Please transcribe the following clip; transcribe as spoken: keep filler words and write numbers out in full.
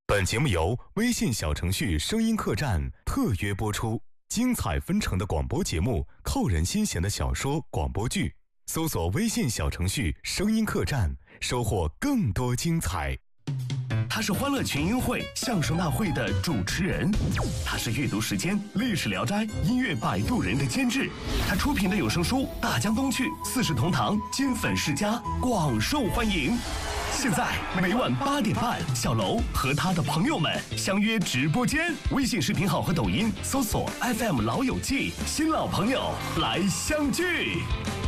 本节目由微信小程序声音客栈特约播出，精彩纷呈的广播节目，扣人心弦的小说广播剧，搜索微信小程序声音客栈，收获更多精彩。 他是欢乐群英会相声大会的主持人，他是阅读时间历史聊斋音乐摆渡人的监制，他出品的有声书《大江东去》四世同堂金粉世家广受欢迎。现在每晚八点半，小楼和他的朋友们相约直播间，微信视频号和抖音搜索 F M 老友记，新老朋友来相聚。